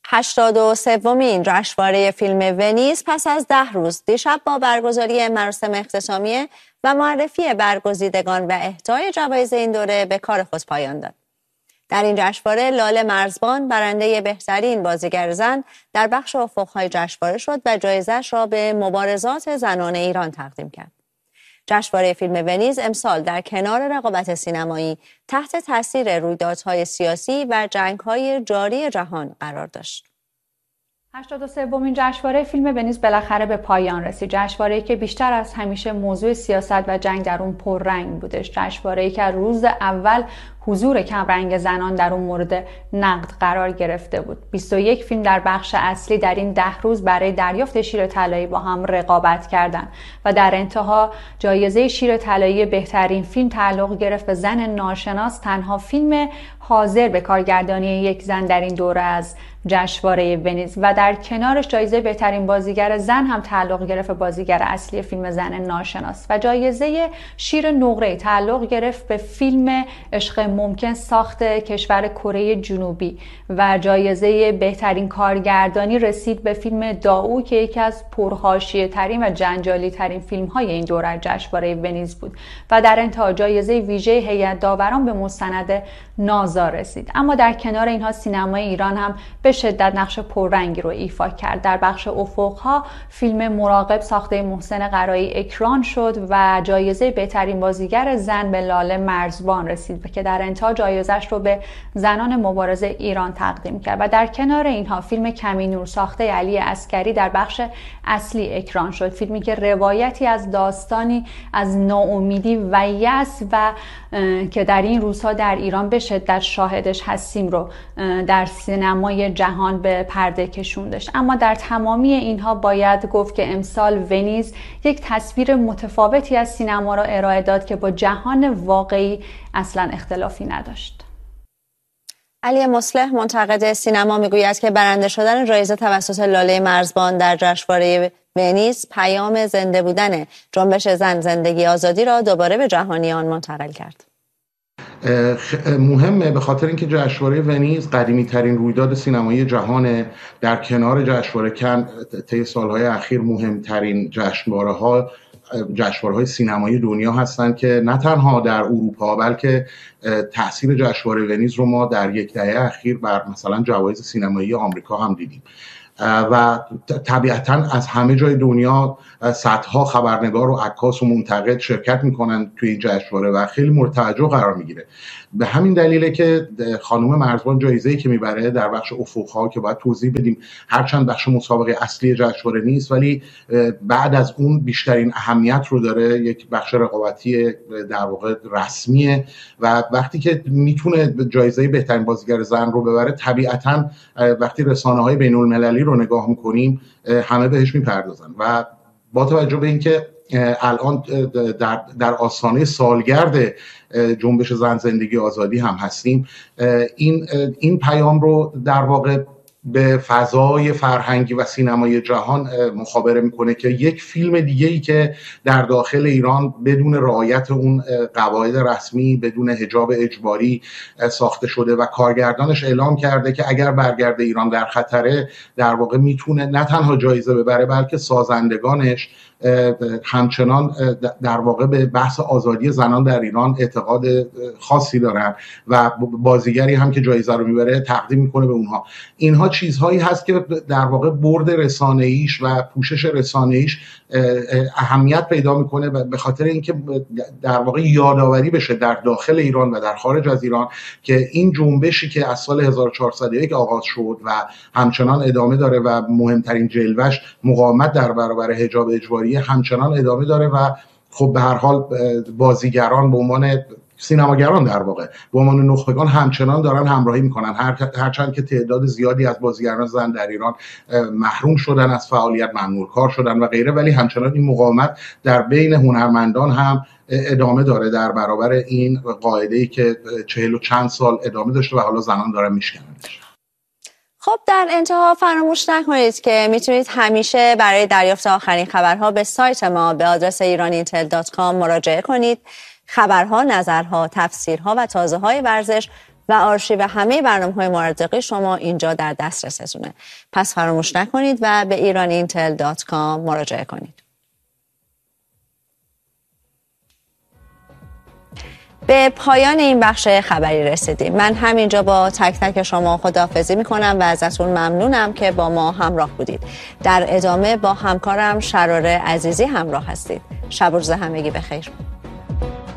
83مین جشنواره فیلم ونیز پس از 10 روز دیشب با برگزاری مراسم اختتامیه و معرفی برگزیدگان و اهدای جوایز این دوره به کار خود پایان داد. در این جشنواره لاله مرزبان برنده بهترین بازیگر زن در بخش افق‌های جشنواره شد و جایزه‌اش را به مبارزات زنان ایران تقدیم کرد. جشنواره فیلم ونیز امسال در کنار رقابت سینمایی تحت تاثیر رویدادهای سیاسی و جنگ‌های جاری جهان قرار داشت. 83مین جشنواره فیلم ونیز بالاخره به پایان رسید. جشنواره‌ای که بیشتر از همیشه موضوع سیاست و جنگ در اون پررنگ بودش. جشنواره‌ای که روز اول حضور کمرنگ زنان در اون مورد نقد قرار گرفته بود. 21 فیلم در بخش اصلی در این 10 روز برای دریافت شیر طلایی با هم رقابت کردند و در انتها جایزه شیر طلایی بهترین فیلم تعلق گرفت به زن ناشناس، تنها فیلم حاضر به کارگردانی یک زن در این دوره از جشنواره ونیز، و در کنارش جایزه بهترین بازیگر زن هم تعلق گرفت به بازیگر اصلی فیلم زن ناشناس و جایزه شیر نقره تعلق گرفت به فیلم عشق ممکن ساخت کشور کره جنوبی و جایزه بهترین کارگردانی رسید به فیلم داو که یکی از پرحاشیه ترین و جنجالی ترین فیلم های این دوره از جشنواره ونیز بود و در انتها جایزه ویژه هیئت داوران به مستند نازا رسید. اما در کنار اینها سینمای ایران هم به شدت نقش پررنگی رو ایفا کرد. در بخش افق‌ها فیلم مراقب ساخته محسن قرایی اکران شد و جایزه بهترین بازیگر زن به لاله مرزبان رسید که در انتها جایزش رو به زنان مبارز ایران تقدیم کرد. و در کنار اینها فیلم کمینور ساخته علی عسکری در بخش اصلی اکران شد. فیلمی که روایتی از داستانی از ناامیدی و یأس و که در این روزها در ایران به شدت شاهدش هستیم رو در سینمای جهان به پرده کشوندش. اما در تمامی اینها باید گفت که امسال ونیز یک تصویر متفاوتی از سینما را ارائه داد که با جهان واقعی اصلا اختلافی نداشت. علی مصلح منتقد سینما میگوید که برنده شدن جایزه توسط لاله مرزبان در جشنواره ونیز پیام زنده بودن جنبش زن زندگی آزادی را دوباره به جهانیان منتقل کرد. مهمه به خاطر اینکه جشنواره ونیز قدیمی ترین رویداد سینمایی جهانه. در کنار جشنواره کن طی سالهای اخیر مهمترین جشنواره‌های سینمایی دنیا هستند که نه تنها در اروپا بلکه تاثیر جشنواره ونیز رو ما در یک دهه اخیر بر مثلا جوایز سینمایی آمریکا هم دیدیم و طبیعتاً از همه جای دنیا صدها خبرنگار و عکاس و منتقد شرکت میکنن توی این جشنواره و خیلی مورد توجه قرار میگیره. به همین دلیله که خانم مرزبان جایزه‌ای که میبره در بخش افق‌ها که باید توضیح بدیم هرچند بخش مسابقه اصلی جشنواره نیست ولی بعد از اون بیشترین اهمیت رو داره، یک بخش رقابتی در واقع رسمیه و وقتی که میتونه جایزه بهترین بازیگر زن رو ببره طبیعتاً وقتی رسانه‌های بین‌المللی رو نگاه میکنیم همه بهش میپردازن و با توجه به اینکه الان در آستانه سالگرد جنبش زن زندگی آزادی هم هستیم، این پیام رو در واقع به فضای فرهنگی و سینمایی جهان مخابره میکنه که یک فیلم دیگه‌ای که در داخل ایران بدون رعایت اون قواعد رسمی، بدون حجاب اجباری ساخته شده و کارگردانش اعلام کرده که اگر برگرده ایران در خطره، در واقع میتونه نه تنها جایزه ببره بلکه سازندگانش همچنان در واقع به بحث آزادی زنان در ایران اعتقاد خاصی دارن و بازیگری هم که جایزه رو میبره تقدیم میکنه به اونها. اینها چیزهایی هست که در واقع برد رسانه‌ایش و پوشش رسانه‌ایش اهمیت پیدا میکنه به خاطر اینکه در واقع یادآوری بشه در داخل ایران و در خارج از ایران که این جنبشی که از سال 1401 آغاز شد و همچنان ادامه داره و مهمترین جلوش مقاومت در برابر حجاب اجباری همچنان ادامه داره و خب به هر حال بازیگران به عنوان سینماگران در واقع به عنوان نخبگان همچنان دارن همراهی میکنن، هرچند که تعداد زیادی از بازیگران زن در ایران محروم شدن از فعالیت، ممنوع کار شدن و غیره، ولی همچنان این مقاومت در بین هنرمندان هم ادامه داره در برابر این قاعده‌ای که 40 و چند سال ادامه داشته و حالا زنان دارن میشکننش. خب در انتها فراموش نکنید که میتونید همیشه برای دریافت آخرین خبرها به سایت ما به آدرس iraniintel.com مراجعه کنید. خبرها، نظرها، تفسیرها و تازه‌های ورزش و آرشیو همه برنامه‌های ماراتقی شما اینجا در دسترستونه. پس فراموش نکنید و به iraniintel.com مراجعه کنید. به پایان این بخش خبری رسیدیم. من همینجا با تک تک شما خداحافظی میکنم و ازتون ممنونم که با ما همراه بودید. در ادامه با همکارم شراره عزیزی همراه هستید. شب و روز همگی بخیر.